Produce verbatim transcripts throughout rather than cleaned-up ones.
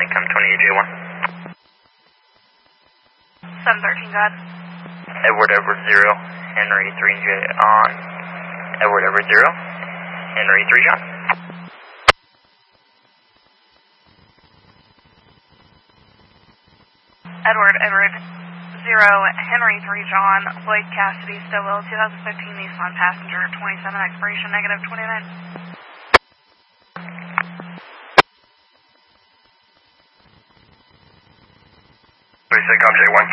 come twenty-eight J one. seven thirteen, God. Edward, Edward, zero, Henry, three J on. Edward, Edward, zero, Henry, three John. Edward, Edward, zero, Henry, three John, Lloyd Cassidy, Stowell, twenty fifteen Nissan passenger, twenty-seven, expiration, negative twenty-nine. twenty-six, com J one.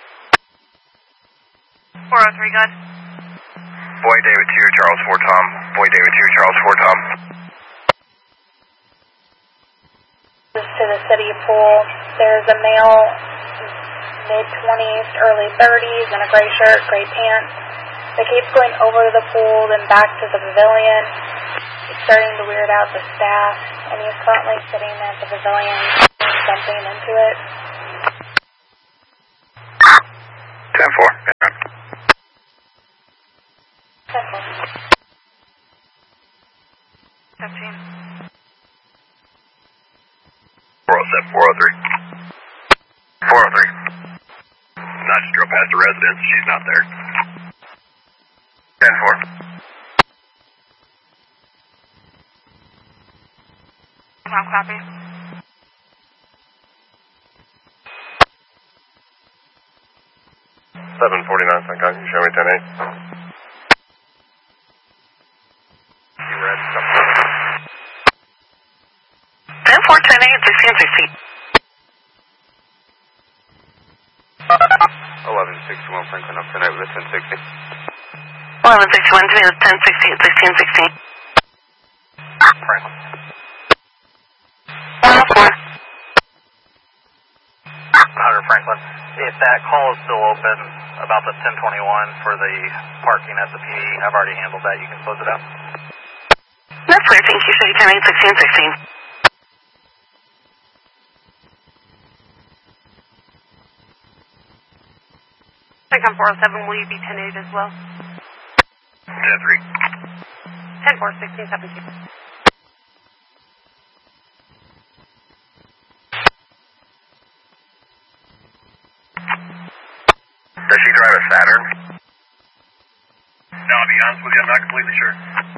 four oh three, good. Boy David two, Charles four Tom. Boy David two, Charles four Tom. To the city pool, there's a male, mid twenties, early thirties, in a gray shirt, gray pants, that keeps going over to the pool, then back to the pavilion. He's starting to weird out the staff, and he's currently sitting at the pavilion, jumping into it. ten four. ten four. fifteen. four oh seven, four oh three. four oh three. Not just drove past the residence, she's not there. ten four. Come on, copy. seven forty-nine, Suncock, can you show me ten eight? You read something. ten four, ten eight, sixteen sixteen. eleven sixty-one, Franklin, up tonight with a ten sixty. eleven sixty-one, to me, it's ten sixty, sixteen sixteen. Franklin. one oh four. Hunter Franklin, if that call is still open about the ten twenty-one for the parking at the P E, I've already handled that. You can close it out. That's clear, thank you. Show you ten eight, sixteen sixteen. Second four oh seven, will you be ten eight as well? ten three. ten four, sixteen seventeen. Does she drive a Saturn? No, I'll be honest with you, I'm not completely sure.